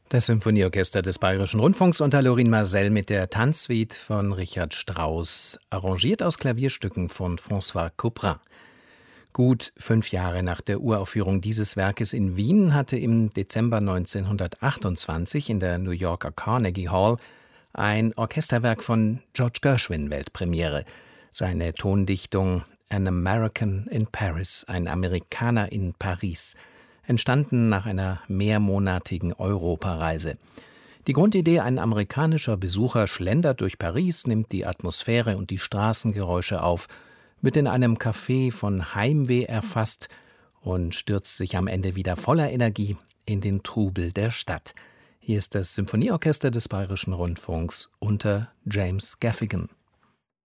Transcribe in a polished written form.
Das Symphonieorchester des Bayerischen Rundfunks unter Lorin Maazel mit der Tanzsuite von Richard Strauss, arrangiert aus Klavierstücken von François Couperin. Gut 5 Jahre nach der Uraufführung dieses Werkes in Wien hatte im Dezember 1928 in der New Yorker Carnegie Hall ein Orchesterwerk von George Gershwin Weltpremiere. Seine Tondichtung »An American in Paris«, ein Amerikaner in Paris, entstanden nach einer mehrmonatigen Europareise. Die Grundidee: ein amerikanischer Besucher schlendert durch Paris, nimmt die Atmosphäre und die Straßengeräusche auf, wird in einem Café von Heimweh erfasst und stürzt sich am Ende wieder voller Energie in den Trubel der Stadt. Hier ist das Symphonieorchester des Bayerischen Rundfunks unter James Gaffigan.